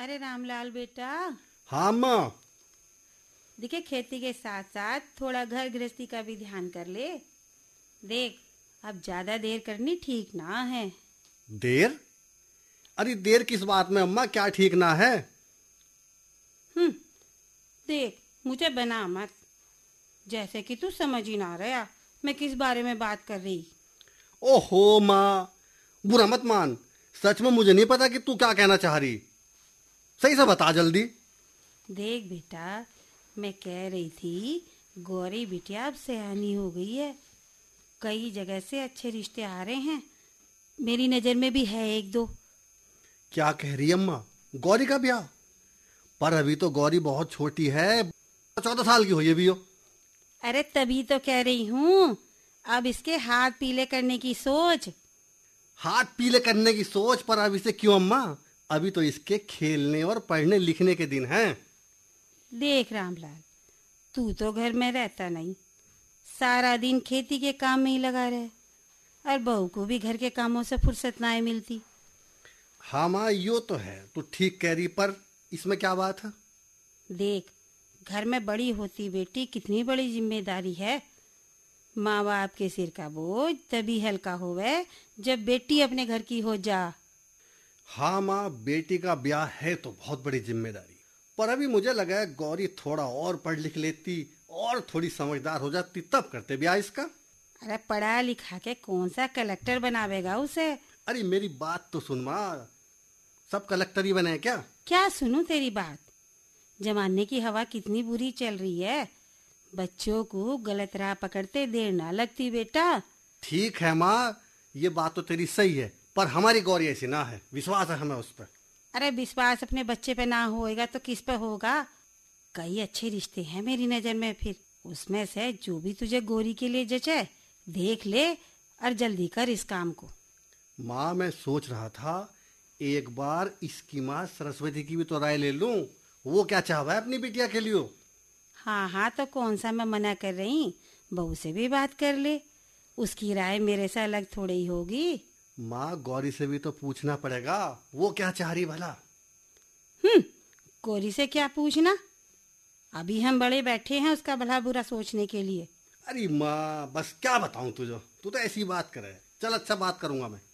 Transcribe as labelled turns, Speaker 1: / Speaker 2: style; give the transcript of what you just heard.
Speaker 1: अरे रामलाल बेटा,
Speaker 2: हाँ अम्मा।
Speaker 1: देखे खेती के साथ साथ थोड़ा घर गृहस्थी का भी ध्यान कर ले। देख, अब ज्यादा देर करनी ठीक ना है।
Speaker 2: देर? अरे देर किस बात में अम्मा, क्या ठीक ना है?
Speaker 1: देख, मुझे बना मत, जैसे कि तू समझ ही ना रहा मैं किस बारे में बात कर रही।
Speaker 2: ओहो माँ, बुरा मत मान। सच में मुझे नहीं पता कि तू क्या कहना चाह रही। सही से बता जल्दी।
Speaker 1: देख बेटा, मैं कह रही थी गौरी बिटिया अब सयानी हो गई है। कई जगह से अच्छे रिश्ते आ रहे हैं, मेरी नजर में भी है एक दो।
Speaker 2: क्या कह रही अम्मा? गौरी का ब्याह? पर अभी तो गौरी बहुत छोटी है, 14 साल की हो ये भी हो।
Speaker 1: अरे तभी तो कह रही हूँ, अब इसके हाथ पीले करने की सोच।
Speaker 2: हाथ पीले करने की सोच? पर अब इसे क्यों अम्मा? अभी तो इसके खेलने और पढ़ने लिखने के दिन हैं।
Speaker 1: देख रामलाल, तू तो घर में रहता नहीं, सारा दिन खेती के काम में ही लगा रहे, और बहू को भी घर के कामों से फुर्सत ना मिलती।
Speaker 2: हाँ माँ, यो तो है, तू ठीक कह रही, पर इसमें क्या बात है?
Speaker 1: देख, घर में बड़ी होती बेटी कितनी बड़ी जिम्मेदारी है। माँ बाप के सिर का बोझ तभी हल्का होवे जब बेटी अपने घर की हो जा।
Speaker 2: हाँ माँ, बेटी का ब्याह है तो बहुत बड़ी जिम्मेदारी, पर अभी मुझे लगा है गौरी थोड़ा और पढ़ लिख लेती और थोड़ी समझदार हो जाती तब करते ब्याह इसका।
Speaker 1: अरे पढ़ा लिखा के कौन सा कलेक्टर बनावेगा उसे?
Speaker 2: अरे मेरी बात तो सुन माँ, सब कलेक्टर ही बने क्या?
Speaker 1: क्या सुनूं तेरी बात? जमाने की हवा कितनी बुरी चल रही है, बच्चों को गलत राह पकड़ते देर ना लगती बेटा।
Speaker 2: ठीक है माँ, ये बात तो तेरी सही है, पर हमारी गौरी ऐसी ना है, विश्वास है हमें उस पर।
Speaker 1: अरे विश्वास अपने बच्चे पे ना होएगा तो किस पे होगा? कई अच्छे रिश्ते हैं मेरी नजर में, फिर उसमें से जो भी तुझे गौरी के लिए जचे देख ले और जल्दी कर इस काम को।
Speaker 2: माँ मैं सोच रहा था एक बार इसकी माँ सरस्वती की भी तो राय ले लूं, वो क्या चाहवा है अपनी बिटिया के लिए।
Speaker 1: हाँ हाँ, तो कौन सा मैं मना कर रही, बहू से भी बात कर ले, उसकी राय मेरे से अलग थोड़ी ही होगी।
Speaker 2: माँ गौरी से भी तो पूछना पड़ेगा, वो क्या चाह रही भला।
Speaker 1: गौरी से क्या पूछना, अभी हम बड़े बैठे हैं उसका भला बुरा सोचने के लिए।
Speaker 2: अरे माँ बस क्या बताऊं तुझे, तू तो ऐसी बात करे। चल अच्छा, बात करूंगा मैं।